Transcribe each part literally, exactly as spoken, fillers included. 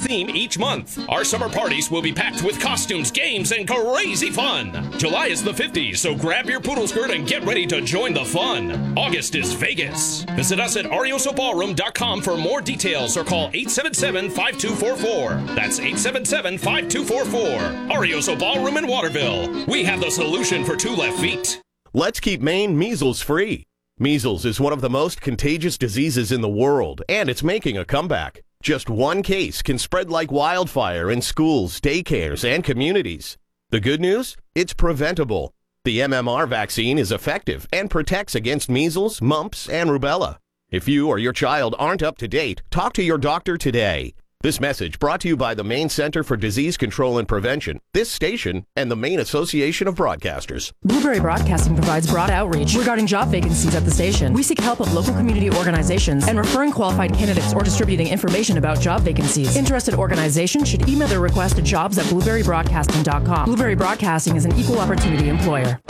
theme each month. Our summer parties will be packed with costumes, games, and crazy fun. July is the fifties, so grab your poodle skirt and get ready to join the fun. August is Vegas. Visit us at arioso ballroom dot com for more details or call eight seven seven, five two four four. That's eight seven seven, five two four four. Arioso Ballroom in Waterville. We have the solution for two left feet. Let's keep Maine measles free. Measles is one of the most contagious diseases in the world, and it's making a comeback. Just one case can spread like wildfire in schools, daycares, and communities. The good news? It's preventable. The M M R vaccine is effective and protects against measles, mumps, and rubella. If you or your child aren't up to date, talk to your doctor today. This message brought to you by the Maine Center for Disease Control and Prevention, this station, and the Maine Association of Broadcasters. Blueberry Broadcasting provides broad outreach regarding job vacancies at the station. We seek help of local community organizations and referring qualified candidates or distributing information about job vacancies. Interested organizations should email their request to jobs at blueberry broadcasting dot com. Blueberry Broadcasting is an equal opportunity employer.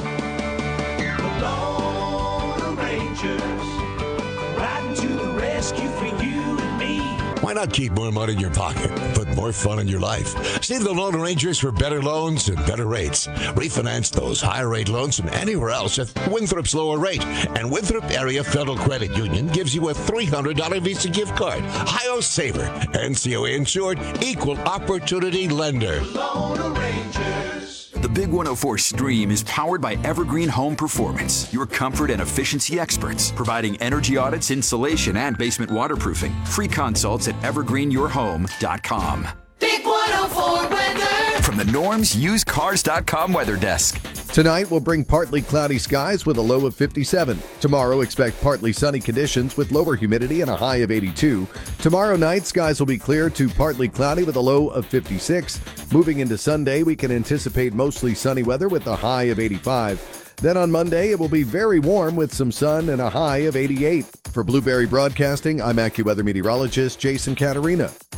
Why not keep more money in your pocket, put more fun in your life? See the Lone Rangers for better loans and better rates. Refinance those higher rate loans from anywhere else at Winthrop's lower rate. And Winthrop Area Federal Credit Union gives you a three hundred dollars Visa gift card. Hi-Yo Saver. N C O A insured, equal opportunity lender. Lone Rangers. The Big one oh four Stream is powered by Evergreen Home Performance, your comfort and efficiency experts, providing energy audits, insulation, and basement waterproofing. Free consults at evergreen your home dot com. Big one oh four weather. From the Norms Used Cars dot com weather desk. Tonight will bring partly cloudy skies with a low of fifty-seven. Tomorrow, expect partly sunny conditions with lower humidity and a high of eighty-two. Tomorrow night, skies will be clear to partly cloudy with a low of fifty-six. Moving into Sunday, we can anticipate mostly sunny weather with a high of eighty-five. Then on Monday, it will be very warm with some sun and a high of eighty-eight. For Blueberry Broadcasting, I'm AccuWeather meteorologist Jason Caterina.